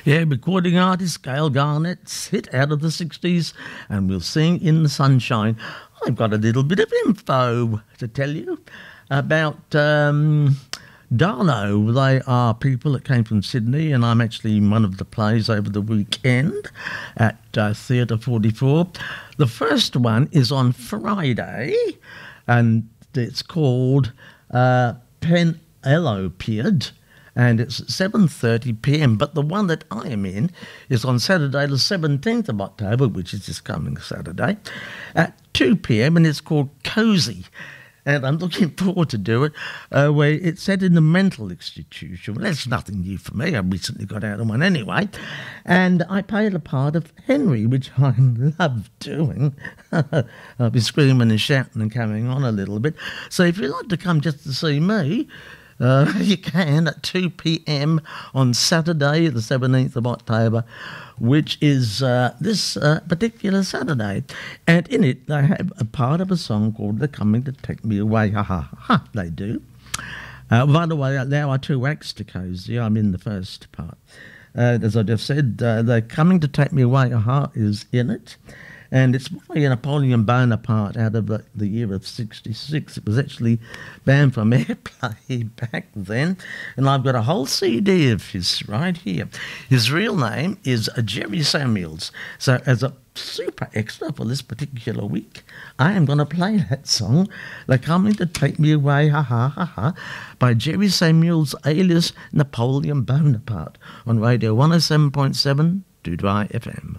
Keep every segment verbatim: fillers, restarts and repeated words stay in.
Yeah, recording artist Gail Garnett's hit out of the sixties, and we'll sing In the Sunshine. I've got a little bit of info to tell you about um, Darno. They are people that came from Sydney, and I'm actually in one of the plays over the weekend at uh, Theatre forty-four. The first one is on Friday, and it's called uh, Penelopiad, and it's at seven thirty p m. But the one that I am in is on Saturday the seventeenth of October, which is this coming Saturday, at two p m, and it's called Cozy. And I'm looking forward to do it, uh, where it's set in a mental institution. Well, that's nothing new for me. I recently got out of one anyway. And I played the part of Henry, which I love doing. I'll be screaming and shouting and carrying on a little bit. So if you'd like to come just to see me, Uh, you can at two p m on Saturday, the seventeenth of October, which is uh, this uh, particular Saturday. And in it, they have a part of a song called They're Coming to Take Me Away. Ha ha ha, they do. Uh, by the way, there are two acts to Cozy. I'm in the first part. Uh, as I just said, uh, They're Coming to Take Me Away, ha ha, is in it. And it's by Napoleon Bonaparte out of the, the year of sixty-six. It was actually banned from airplay back then. And I've got a whole C D of his right here. His real name is Jerry Samuels. So as a super extra for this particular week, I am going to play that song, They're Coming to Take Me Away, ha ha ha ha, by Jerry Samuels alias Napoleon Bonaparte on Radio one oh seven point seven Dudai F M.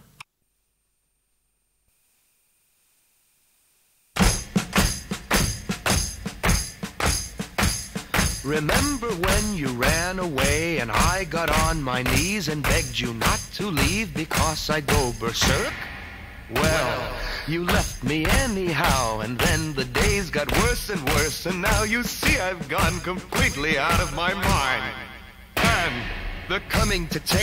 Remember when you ran away and I got on my knees and begged you not to leave because I'd go berserk? Well, you left me anyhow, and then the days got worse and worse, and now you see I've gone completely out of my mind. And they're coming to take